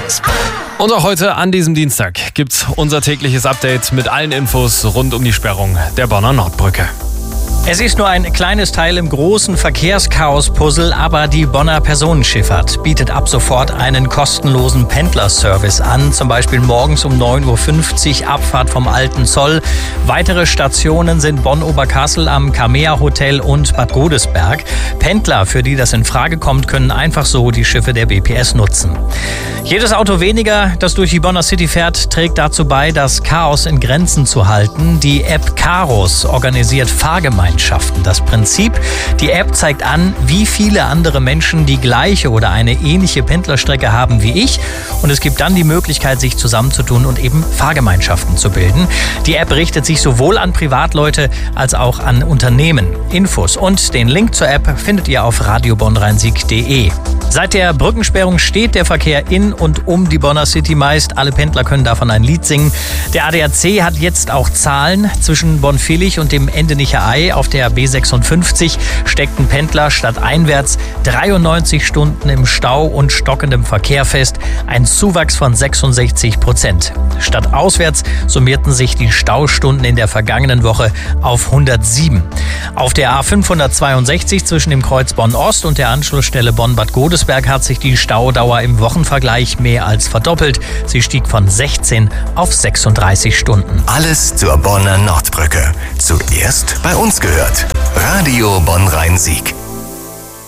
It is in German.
Und auch heute an diesem Dienstag gibt's unser tägliches Update mit allen Infos rund um die Sperrung der Bonner Nordbrücke. Es ist nur ein kleines Teil im großen Verkehrschaos-Puzzle, aber die Bonner Personenschifffahrt bietet ab sofort einen kostenlosen Pendlerservice an. Zum Beispiel morgens um 9.50 Uhr Abfahrt vom Alten Zoll. Weitere Stationen sind Bonn-Oberkassel am Kamea Hotel und Bad Godesberg. Pendler, für die das in Frage kommt, können einfach so die Schiffe der BPS nutzen. Jedes Auto weniger, das durch die Bonner City fährt, trägt dazu bei, das Chaos in Grenzen zu halten. Die App Caros organisiert Fahrgemeinschaften. Das Prinzip: die App zeigt an, wie viele andere Menschen die gleiche oder eine ähnliche Pendlerstrecke haben wie ich, und es gibt dann die Möglichkeit, sich zusammenzutun und eben Fahrgemeinschaften zu bilden. Die App richtet sich sowohl an Privatleute als auch an Unternehmen. Infos und den Link zur App findet ihr auf radiobonnrhein-sieg.de. Seit der Brückensperrung steht der Verkehr in und um die Bonner City meist. Alle Pendler können davon ein Lied singen. Der ADAC hat jetzt auch Zahlen. Zwischen Bonn-Villich und dem Endenicher Ei auf der B56 steckten Pendler stadteinwärts 93 Stunden im Stau und stockendem Verkehr fest. Ein Zuwachs von 66%. Stadtauswärts summierten sich die Staustunden in der vergangenen Woche auf 107. Auf der A562 zwischen dem Kreuz Bonn-Ost und der Anschlussstelle Bonn-Bad Godesberg hat sich die Staudauer im Wochenvergleich mehr als verdoppelt. Sie stieg von 16 auf 36 Stunden. Alles zur Bonner Nordbrücke. Zuerst bei uns gehört. Radio Bonn-Rhein-Sieg.